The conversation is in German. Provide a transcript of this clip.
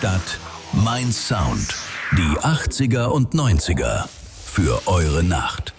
Stadt, mein Sound. Die 80er und 90er für eure Nacht.